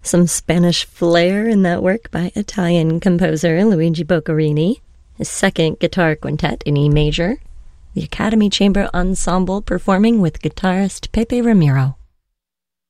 Some Spanish flair in that work by Italian composer Luigi Boccherini. His second guitar quintet in E major. The Academy Chamber Ensemble performing with guitarist Pepe Ramiro.